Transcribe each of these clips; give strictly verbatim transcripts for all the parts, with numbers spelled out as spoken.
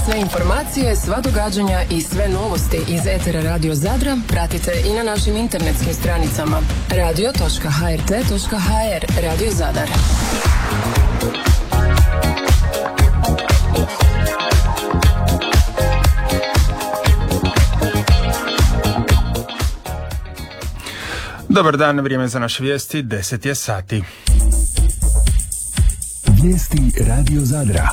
Sve informacije, sva događanja i sve novosti iz etera Radio Zadra pratite i na našim internetskim stranicama radio točka h r t točka h r. Radio Zadar. Dobar dan, vrijeme za naše vijesti, deset je sati. Vijesti Radio Zadra.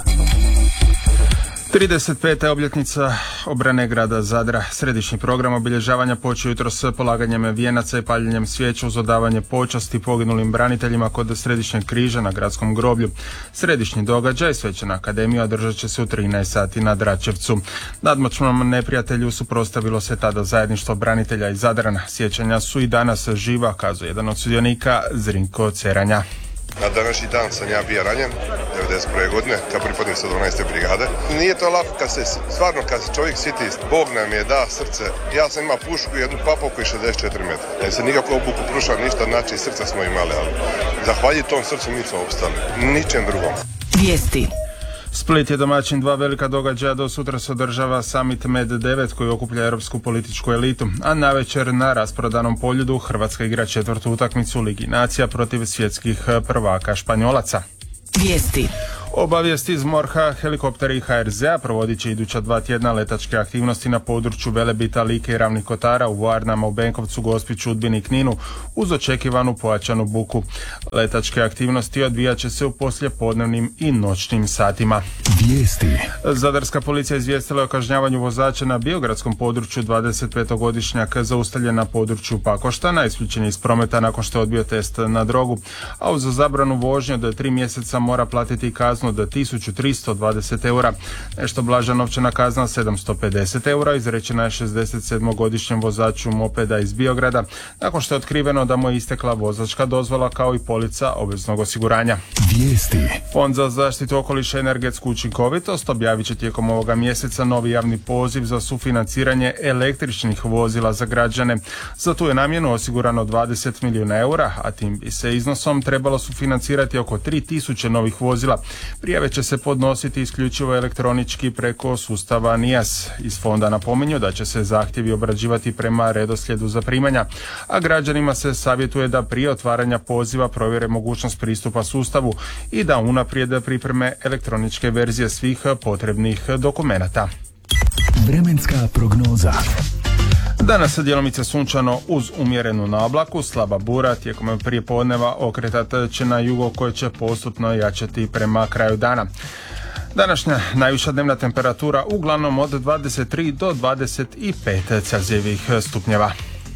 trideset peta obljetnica obrane grada Zadra. Središnji program obilježavanja počeo jutros s polaganjem vijenaca i paljenjem svijeća uz odavanje počasti poginulim braniteljima kod Središnjeg križa na gradskom groblju. Središnji događaj, Svečana akademija, održat će se u trinaest sati na Dračevcu. Nadmoćnom neprijatelju suprotstavilo se tada zajedništvo branitelja iz Zadrana. Sjećanja su i danas živa, kazuje jedan od sudionika, Zrinko Ceranja. Na današnji dan sam ja bio ranjen, devedeset prve godine, kao pripadnik sto dvanaeste brigade. Nije to lako kad se, stvarno kad se čovjek siti, Bog nam je da srce. Ja sam imao pušku i jednu papovku i šezdeset četiri metra. Ne se nikako obuku prušao, ništa, znači srca smo imali, ali zahvaljujući tom srcu mi smo opstali, ničem drugom. Vijesti. Split je domaćin dva velika događaja. Do sutra se održava Summit Med devet koji okuplja europsku političku elitu, a navečer na rasprodanom Poljudu Hrvatska igra četvrtu utakmicu Ligi nacija protiv svjetskih prvaka Španjolaca. Vijesti. Obavijesti iz MORH-a, helikopteri H R Z-a provodit će iduća dva tjedna letačke aktivnosti na području Velebita, Like i Ravnih Kotara, u Varnama, u Benkovcu, Gospiću, Udbini i Kninu uz očekivanu pojačanu buku. Letačke aktivnosti odvijat će se u poslijepodnevnim i noćnim satima. Vijesti. Zadarska policija izvijestila o kažnjavanju vozača na biogradskom području. dvadesetpetogodišnjak zaustavljen na području Pakoštana, isključen je iz prometa nakon što je odbio test na drogu, a uz zabranu vožnje do tri mjeseca mora platiti kaznu do tisuću tristo dvadeset eura. Nešto blaža novčana kazna sedamsto pedeset eura izrečena je šezdeset sedmogodišnjem vozaču mopeda iz Biograda nakon što je otkriveno da mu je istekla vozačka dozvola kao i polica obveznog osiguranja. Vijesti. Fond za zaštitu okoliša i energetsku učinkovitost objavit će tijekom ovoga mjeseca novi javni poziv za sufinanciranje električnih vozila za građane. Za tu je namjenu osigurano dvadeset milijuna eura, a tim bi se iznosom trebalo sufinancirati oko tri tisuće novih vozila. Prijave će se podnositi isključivo elektronički preko sustava N I A S. Iz fonda napominju da će se zahtjevi obrađivati prema redoslijedu zaprimanja, a građanima se savjetuje da prije otvaranja poziva provjere mogućnost pristupa sustavu i da unaprijed pripreme elektroničke verzije svih potrebnih dokumenata. Vremenska prognoza. Danas djelomice sunčano uz umjerenu naoblaku, slaba bura tijekom prijepodneva okretat će na jugo koje će postupno jačati prema kraju dana. Današnja najviša dnevna temperatura uglavnom od dvadeset tri do dvadeset pet celzijevih stupnjeva.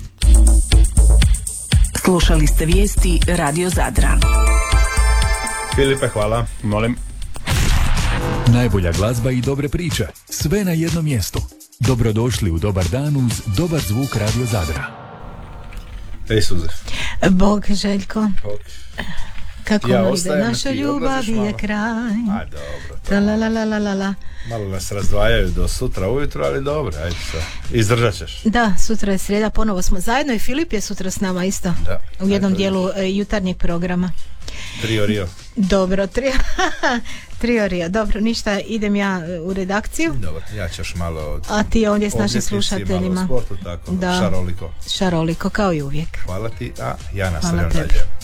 Slušali ste vijesti Radio Zadra. Filipe, hvala. Molim. Najbolja glazba i dobre priče. Sve na jednom mjestu. Dobrodošli u Dobar dan uz dobar zvuk Radio Zadra. Ej, Suze. Bog, Željko. Bog. Kako Ja nam ide ostajem, naša ti ljubav odlaziš je malo. kraj. A dobro. Ta la la la la la la. Malo nas razdvajaju do sutra ujutro, ali dobro, ajde sad. Izdržat ćeš. Da, sutra je srijeda, ponovo smo zajedno i Filip je sutra s nama isto. Da. U jednom Eto, dijelu e, jutarnjeg programa. Trio Rio. Dobro, trio, trio Rio. Dobro, ništa, idem ja e, u redakciju. Dobro, ja ćeš malo od... A ti ovdje s našim obljetnici, slušateljima. Malo o sportu, tako, Da. šaroliko. Šaroliko, kao i uvijek. Hvala ti, a ja Hvala nastavljam tebi. dalje.